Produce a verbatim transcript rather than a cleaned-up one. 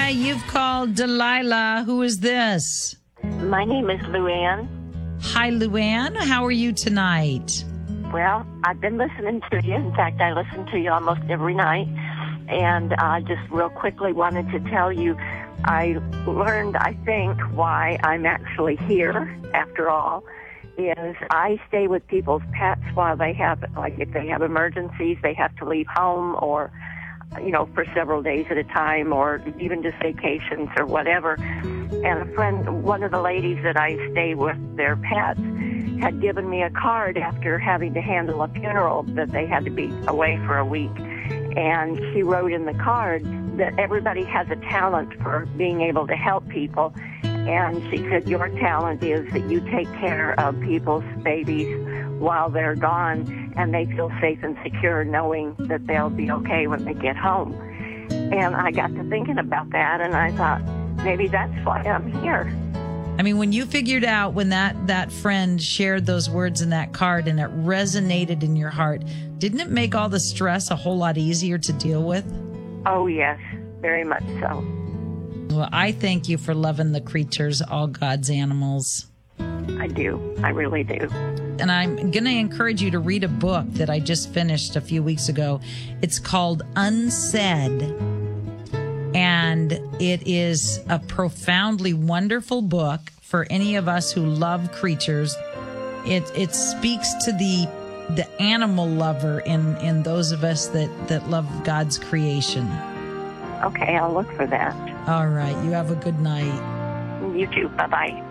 you've called Delilah. Who is this? My name is Luann. Hi, Luann. How are you tonight? Well, I've been listening to you. In fact, I listen to you almost every night. And I uh, just real quickly wanted to tell you, I learned, I think, why I'm actually here, after all, is I stay with people's pets while they have, like if they have emergencies, they have to leave home or, you know, for several days at a time or even just vacations or whatever. And a friend, one of the ladies that I stay with their pets, had given me a card after having to handle a funeral that they had to be away for a week. And she wrote in the card that everybody has a talent for being able to help people. And she said, your talent is that you take care of people's babies while they're gone, and they feel safe and secure knowing that they'll be okay when they get home. And I got to thinking about that, and I thought, maybe that's why I'm here. I mean, when you figured out when that, that friend shared those words in that card and it resonated in your heart, didn't it make all the stress a whole lot easier to deal with? Oh, yes, very much so. Well, I thank you for loving the creatures, all God's animals. I do. I really do. And I'm going to encourage you to read a book that I just finished a few weeks ago. It's called Unsaid. And it is a profoundly wonderful book for any of us who love creatures. It it speaks to the the animal lover in, in those of us that, that love God's creation. Okay, I'll look for that. All right. You have a good night. You too. Bye-bye.